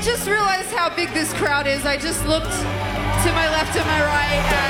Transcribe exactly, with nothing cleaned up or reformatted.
just realized how big this crowd is. I just looked to my left and my right,